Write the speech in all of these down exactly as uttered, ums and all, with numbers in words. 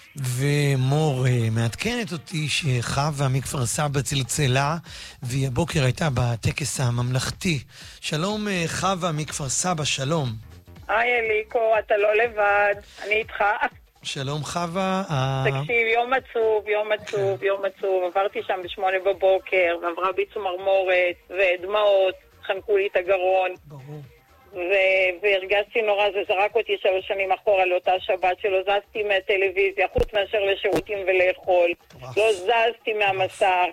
ומור מעדכנת אותי שחווה מכפר סבא צלצלה, והיא הבוקר הייתה בטקס הממלכתי. שלום חווה מכפר סבא, שלום. היי אליקו, אתה לא לבד, אני איתך. שלום חווה. תקשיב, יום עצוב, יום עצוב, יום עצוב. עברתי שם בשמונה בבוקר, ועברה בי צמרמורת ודמעות, חנקו לי את הגרון. ברור. והרגשתי נורא, זה זרק אותי שלוש שנים אחורה לאותה שבת שלא זזתי מהטלוויזיה, חוץ מאשר לשירותים ולאכול. לא זזתי מהמסך,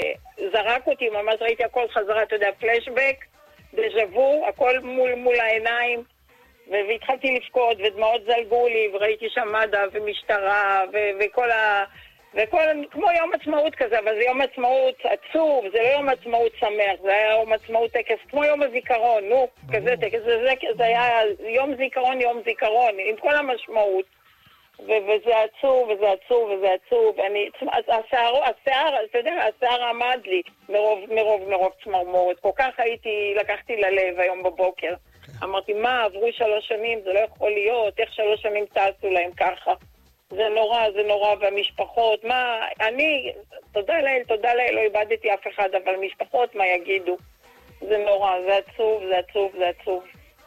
וזרק אותי, ממש ראיתי הכל חזרה, אתה יודע, פלשבק, דז'בו, הכל מול מול העיניים. והתחלתי לפקוד, ודמעות זלגו לי, וראיתי שם מד"א ומשטרה, ו- וכל ה... וכל... כמו יום עצמאות כזה, אבל זה יום עצמאות עצוב, זה לא יום עצמאות שמח, זה היה יום עצמאות טקס, כמו יום הזיכרון, נו, כזה טקס, זה, זה, זה היה יום זיכרון, יום זיכרון, עם כל המשמעות, ו- וזה עצוב, וזה עצוב, וזה עצוב, אני... השיער, השיער, אתה יודע, השיער עמד לי מרוב, מרוב, מרוב צמרמורת, כל כך הייתי, לקחתי ללב היום בבוקר. אמרתי, מה, עברו שלוש שנים, זה לא יכול להיות, איך שלוש שנים טסו להם ככה. זה נורא, זה נורא, והמשפחות, מה, אני, תודה לאל, תודה לאל, לא איבדתי אף אחד, אבל משפחות, מה יגידו? זה נורא, זה עצוב, זה עצוב, זה עצוב.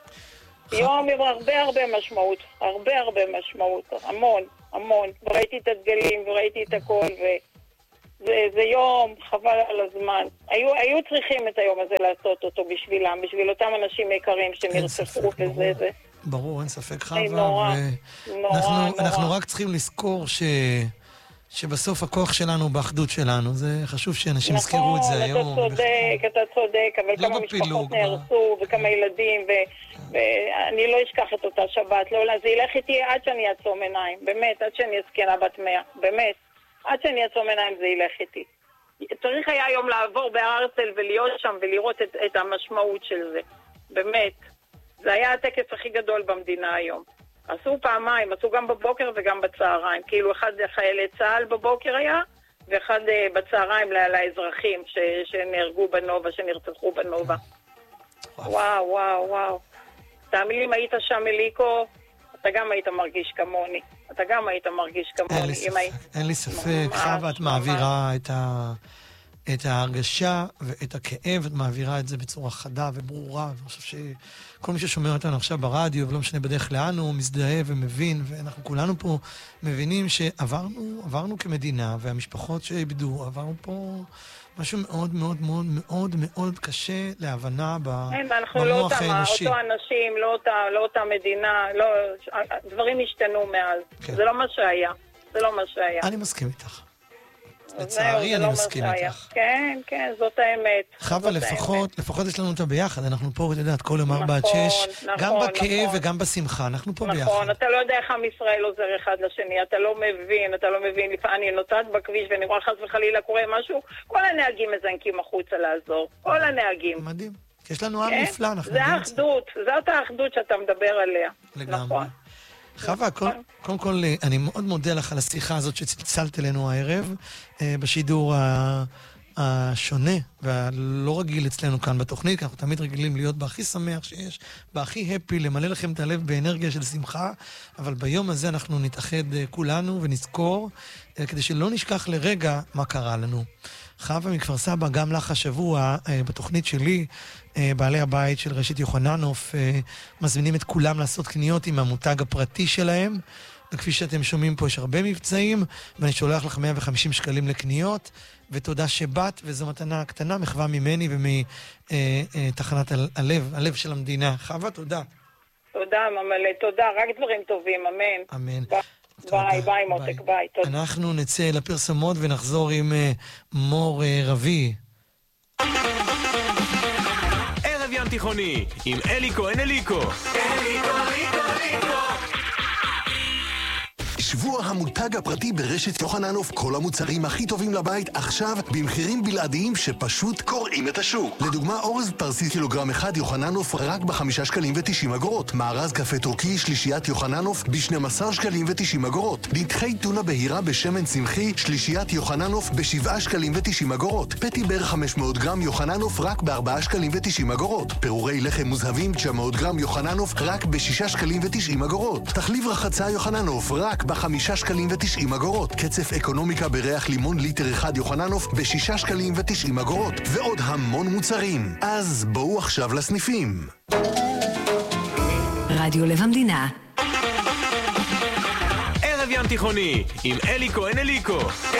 יום עם הרבה הרבה משמעות, הרבה הרבה משמעות, המון, המון. וראיתי את הדגלים, וראיתי את הכל, ו... זה, זה יום, חבל על הזמן. היו, היו צריכים את היום הזה לעשות אותו בשבילם, בשביל אותם אנשים יקרים שנרצחו וזה ברור, זה. ברור, אין ספק חווה. נורא, ו... נורא, אנחנו, נורא. אנחנו רק צריכים לזכור ש... שבסוף הכוח שלנו באחדות שלנו. זה חשוב שאנשים נכון, יזכרו את זה היום. נכון, אתה צודק, אתה צודק, אבל לא כמה בפילוג, משפחות נהרסו, ב... וכמה ילדים, ו... ואני לא אשכח את אותה שבת. לא, זה ילך איתי עד שאני אעצום עיניים, באמת, עד שאני אזקנה בת מאה, באמת. עד שאני אעצום עיניים זה ילך איתי. צריך היה היום לעבור בהר הרצל ולהיות שם ולראות את, את המשמעות של זה. באמת. זה היה הטקס הכי גדול במדינה היום. עשו פעמיים, עשו גם בבוקר וגם בצהריים. כאילו אחד חיילי צה"ל בבוקר היה, ואחד בצהריים לאזרחים ש, שנהרגו בנובה, שנרצחו בנובה. וואו, וואו, וואו. תאמין לי, אם היית שם אליקו, אתה גם היית מרגיש כמוני. אתה גם היית מרגיש כמוני. אין לי ספק, אין לי ספק. חווה, את מעבירה את ה... את ההרגשה ואת הכאב, את מעבירה את זה בצורה חדה וברורה, ואני חושב שכל מי ששומע אותנו עכשיו ברדיו, ולא משנה בדרך לאן, הוא מזדהה ומבין, ואנחנו כולנו פה מבינים שעברנו, עברנו כמדינה, והמשפחות שאיבדו, עברנו פה משהו מאוד מאוד מאוד מאוד מאוד קשה להבנה במוח האנושי. אנחנו לא אותם, אותו אנשים, לא אותה, לא אותה מדינה, לא, דברים השתנו מאז. זה לא מה שהיה, זה לא מה שהיה. אני מסכים איתך. לצערי אני מסכים איתך. כן, כן, זאת האמת. חווה, לפחות, לפחות יש לנו אותה ביחד. אנחנו פה, אתה יודעת, כל יום ארבע עד שש, גם בכאב וגם בשמחה. אנחנו פה ביחד. נכון, אתה לא יודע איך עם ישראל עוזר אחד לשני. אתה לא מבין, אתה לא מבין. לפעמים אני נוסעת בכביש ואני רואה חס וחלילה קורה משהו, כל הנהגים מזנקים החוצה לעזור. כל הנהגים. מדהים. יש לנו עם נפלא. זה האחדות. זאת האחדות שאתה מדבר עליה. לגמרי. חווה, קודם כל, אני מאוד מודה לך על השיחה הזאת שצלצלת אלינו הערב, בשידור השונה והלא רגיל אצלנו כאן בתוכנית, כי אנחנו תמיד רגילים להיות בהכי שמח שיש, בהכי הפי, למלא לכם את הלב באנרגיה של שמחה, אבל ביום הזה אנחנו נתאחד כולנו ונזכור, כדי שלא נשכח לרגע מה קרה לנו. חווה מכפר סבא, גם לך השבוע בתוכנית שלי, בעלי הבית של רשת יוחננוף מזמינים את כולם לעשות קניות עם המותג הפרטי שלהם, וכפי שאתם שומעים פה יש הרבה מבצעים, ואני שולח לך מאה וחמישים שקלים לקניות, ותודה שבאת, וזו מתנה קטנה, מחווה ממני ומתחנת הלב, הלב של המדינה. חווה, תודה. תודה, ממלא, תודה, רק דברים טובים, אמן. אמן. ביי, ביי מותק, ביי. אנחנו נצא לפרסומות ונחזור עם מור רבי. ערב ים תיכוני עם אלי כהן אליקו. אליקו, אליקו, אליקו. שבוע המותג הפרטי ברשת יוחננוף, כל המוצרים הכי טובים לבית עכשיו במחירים בלעדיים שפשוט קוראים את השוק. לדוגמה, אורז פרסי קילוגרם אחד יוחננוף רק בחמישה שקלים ותשעים אגורות. מארז קפה טורקי שלישיית יוחננוף ב-שנים עשר שקלים ותשעים אגורות. נתחי טונה בהירה בשמן צמחי שלישיית יוחננוף ב-שבעה שקלים ותשעים אגורות. פטי בר חמש מאות גרם יוחננוף רק ב-ארבעה שקלים ותשעים אגורות. פירורי לחם מוזהבים תשע מאות גרם יוחננוף רק ב-שישה שקלים ותשעים אגורות. תחליב רחצה יוחננוף רק בחמישה שקלים ותשעים אגורות. קצף אקונומיקה בריח לימון ליטר אחד יוחננוף בשישה שקלים ותשעים אגורות. ועוד המון מוצרים. אז בואו עכשיו לסניפים. רדיו לב המדינה. ערב ים תיכוני עם אלי כהן אליקו.